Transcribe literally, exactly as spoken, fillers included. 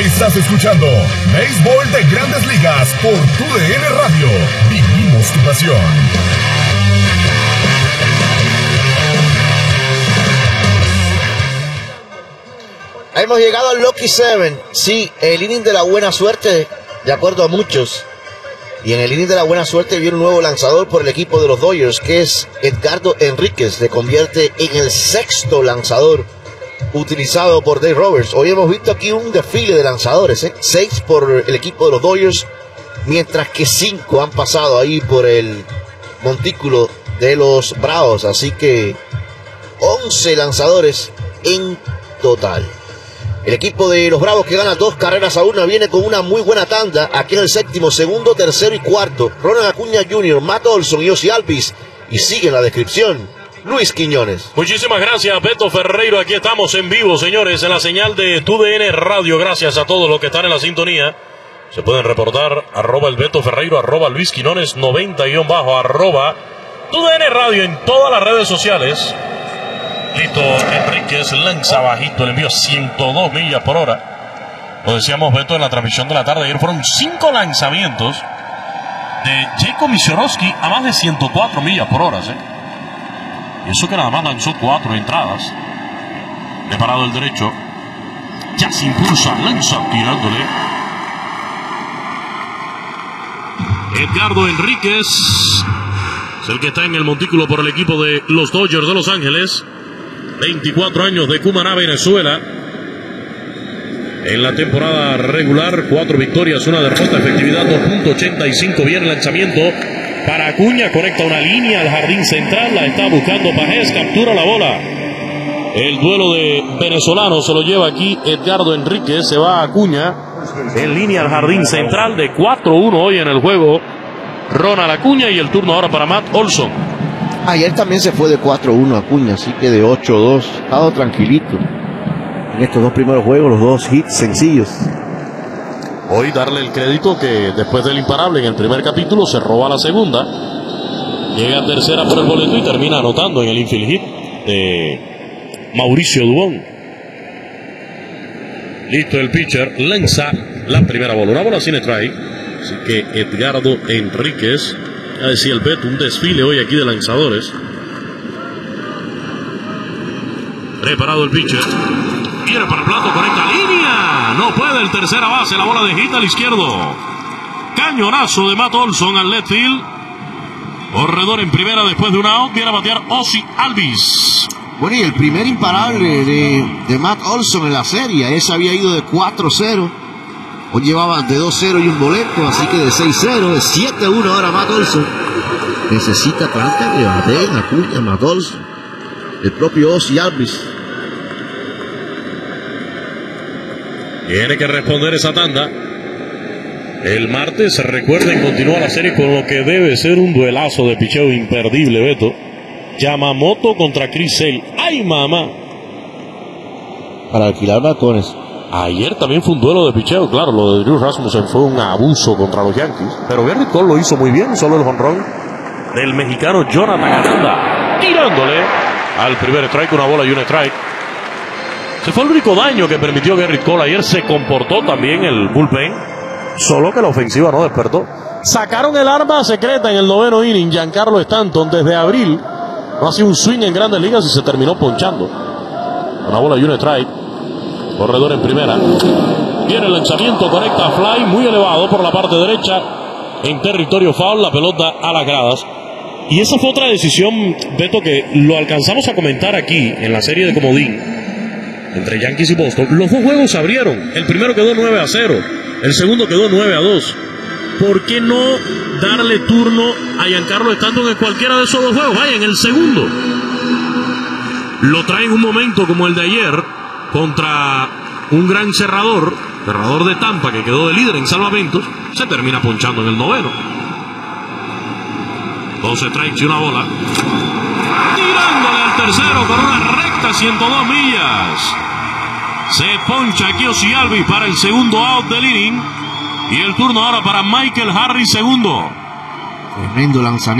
Estás escuchando Béisbol de Grandes Ligas por Tu D N Radio. Vivimos tu pasión. Hemos llegado al Lucky Seven. Sí, el inning de la buena suerte, de acuerdo a muchos. Y en el inning de la buena suerte viene un nuevo lanzador por el equipo de los Dodgers, que es Edgardo Enríquez. Se convierte en el sexto lanzador utilizado por Dave Roberts. Hoy hemos visto aquí un desfile de lanzadores, ¿eh? Seis por el equipo de los Dodgers, mientras que cinco han pasado ahí por el montículo de los Bravos. Así que once lanzadores en total. El equipo de los Bravos, que gana dos carreras a una, viene con una muy buena tanda. Aquí en el séptimo, segundo, tercero y cuarto. Ronald Acuña junior, Matt Olson y Ozzie Albies. Y sigue en la descripción Luis Quiñones. Muchísimas gracias, Beto Ferreiro. Aquí estamos en vivo, señores, en la señal de Tu D N Radio. Gracias a todos los que están en la sintonía. Se pueden reportar arroba el Beto Ferreiro, arroba Luis Quiñones noventa guión bajo, arroba Tu D N Radio en todas las redes sociales. Listo, Enríquez lanza bajito, le envió ciento dos millas por hora. Lo decíamos, Beto, en la transmisión de la tarde. Ayer fueron cinco lanzamientos de Jacob Misiorowski a más de ciento cuatro millas por hora, ¿eh? Y eso que nada más lanzó cuatro entradas. Preparado el derecho. Ya se impulsa, lanza, tirándole. Edgardo Enríquez es el que está en el montículo por el equipo de los Dodgers de Los Ángeles. veinticuatro años, de Cumaná, Venezuela. En la temporada regular, cuatro victorias, una derrota, efectividad dos punto ochenta y cinco. Bien el lanzamiento para Acuña, conecta una línea al jardín central, la está buscando Pajés, captura la bola. El duelo de venezolanos se lo lleva aquí Edgardo Enríquez, se va a Acuña en línea al jardín central. De cuatro uno hoy en el juego Ronald Acuña, y el turno ahora para Matt Olson. Ayer también se fue de cuatro uno Acuña, así que de ocho dos. Ha estado tranquilito en estos dos primeros juegos, los dos hits sencillos. Hoy darle el crédito que después del imparable en el primer capítulo se roba la segunda. Llega a tercera por el boleto y termina anotando en el infield hit de Mauricio Dubón. Listo el pitcher, lanza la primera bola. Una bola sin strike. Así que Edgardo Enríquez, ya decía el Beto, un desfile hoy aquí de lanzadores. Preparado el pitcher. Viene para el plato, conecta línea. No puede el tercera base, la bola de hit al izquierdo. Cañonazo de Matt Olson al left field. Corredor en primera después de un out. Viene a batear Ozzie Albies. Bueno, y el primer imparable de, de Matt Olson en la serie. Ese había ido de cuatro cero. Hoy llevaba de dos cero y un boleto, así que de seis cero, de siete uno ahora Matt Olson. Necesita tanta que baten Acuña, Matt Olson, el propio Ozzie Albies. Tiene que responder esa tanda. El martes, recuerden, continúa la serie con lo que debe ser un duelazo de picheo imperdible, Beto. Yamamoto contra Chris Sale. ¡Ay, mamá! Para alquilar batones. Ayer también fue un duelo de picheo, claro, lo de Drew Rasmussen fue un abuso contra los Yankees, pero Gerrit Cole lo hizo muy bien, solo el jonrón del mexicano Jonathan Aranda, tirándole al primer strike, una bola y un strike. Se fue el único daño que permitió Gerrit Cole. Ayer se comportó también el bullpen, solo que la ofensiva no despertó. Sacaron el arma secreta en el noveno inning. Giancarlo Stanton desde abril no hacía un swing en Grandes Ligas y se terminó ponchando. Una bola y un strike. Corredor en primera. Viene el lanzamiento, conecta fly muy elevado por la parte derecha en territorio foul, la pelota a las gradas. Y esa fue otra decisión, Beto, que lo alcanzamos a comentar aquí en la serie de comodín entre Yankees y Boston. Los dos juegos se abrieron. El primero quedó nueve a cero, el segundo quedó nueve a dos. ¿Por qué no darle turno a Giancarlo Stanton en cualquiera de esos dos juegos? Vaya, en el segundo lo trae en un momento como el de ayer contra un gran cerrador, cerrador de Tampa, que quedó de líder en salvamentos. Se termina ponchando en el noveno. doce strikes y una bola. Tirándole al tercero con una recta ciento dos millas. Se poncha aquí Ozzie Albies para el segundo out del inning. Y el turno ahora para Michael Harris, segundo. Tremendo lanzamiento.